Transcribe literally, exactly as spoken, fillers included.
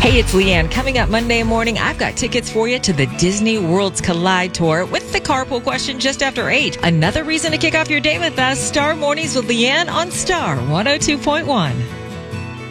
Hey, it's Leanne. Coming up Monday morning, I've got tickets for you to the Disney World's Collide Tour with the carpool question just after eight. Another reason to kick off your day with us, Star Mornings with Leanne on Star one oh two point one.